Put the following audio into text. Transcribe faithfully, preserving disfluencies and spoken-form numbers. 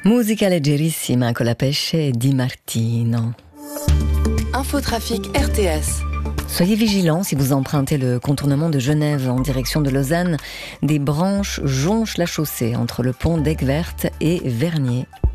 Musica leggerissima con la pesce di Martino. Infotrafic R T S. Soyez vigilants si vous empruntez le contournement de Genève en direction de Lausanne. Des branches jonchent la chaussée entre le pont d'Aigues-Vertes et Vernier.